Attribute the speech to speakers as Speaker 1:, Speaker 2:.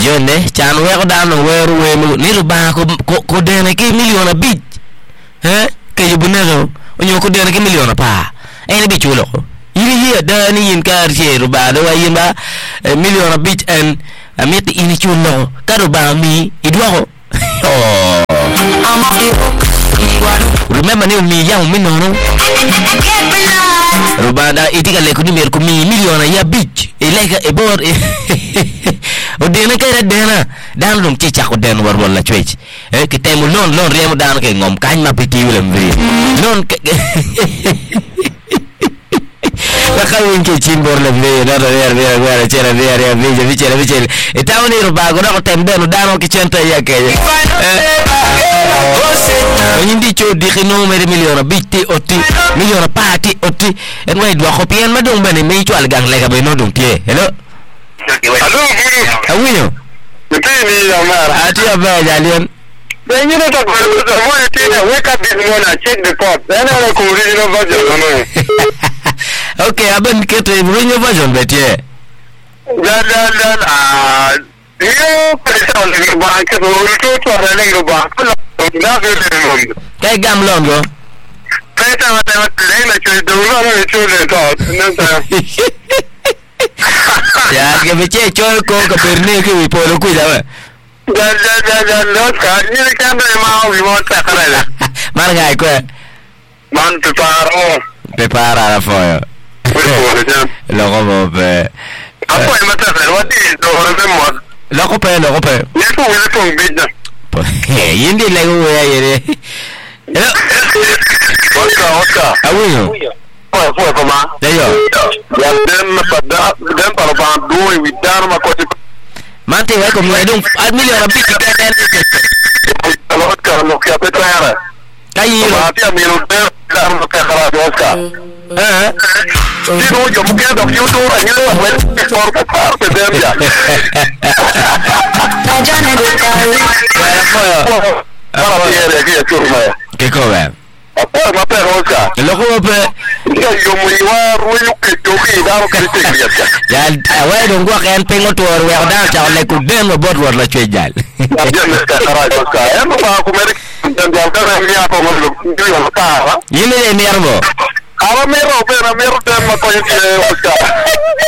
Speaker 1: Yone chan we ko dan we mu ni ba ko dene ki million bit ke yubunero onyo ko dene ki million pa ene bi chulo yiri ye dani yin kar cheru ba do yin ba million bit en amit ini chulo karo ba mi idwa oh remember ni mi yang mi no rubada itika le kuni mer ko mi million ya bit elega e bor o dena kay dena dan lum ci ciako den war wala cuec ke temu non remu dan kay ngom kañ ma piti wala mbri non la xawin ke ci bor la mbri na ver cera ver vicere e tawni ruba go ko tem ben dano ki centa yakay ñindi ci di xino mer million bitti otti million pati otti en way do ko pien ma dum bene mi ci al gang lega be no dum tie hello Awinyo.
Speaker 2: Mtini ya mara.
Speaker 1: Ati aba jalian.
Speaker 2: Then you know that wake up this morning and check the pot. Then I go original version.
Speaker 1: Okay, aben keto original version betie.
Speaker 2: Dan you put it on the bank to to the bank. Na vele
Speaker 1: Kay gam longo.
Speaker 2: Peta mata lena cho do no cho le to.
Speaker 1: Ya que me che chol ko ka perne ke wi polo ku jawa.
Speaker 2: Dan no ka ni ka ma wi mo ta kala.
Speaker 1: Mar gai ko.
Speaker 2: Man
Speaker 1: prepara la foyo. Logo mo pe.
Speaker 2: Apo e mata wati do re mo.
Speaker 1: Logo pe.
Speaker 2: Ni ko wi ko bidda.
Speaker 1: Yindi le go ya yere.
Speaker 2: Oka.
Speaker 1: Awinyo.
Speaker 2: Fue como
Speaker 1: Dayo.
Speaker 2: Ya dem para ba do e dar ma coisa.
Speaker 1: Mante vai como é a million a bit
Speaker 2: Oka no que até era.
Speaker 1: Kai
Speaker 2: Ba ti a miro dar no que era Oka. Ti no yo me quedo aquí tú a yo a por parte de ya. Para ti aquí turma.
Speaker 1: Que come?
Speaker 2: Ma per Oka.
Speaker 1: Lo come pe.
Speaker 2: Yo muy va ruido que yo vi dar que te
Speaker 1: ya wa do ngwa kan pengo to we da cha le ku dem no bot war la chwe jal
Speaker 2: ya me ska tara Oka e mo ba ku mer dan ya ka mi apa mo lo yo ta
Speaker 1: yime le merbo
Speaker 2: ara mero pe na mero dem ma ko ye Oka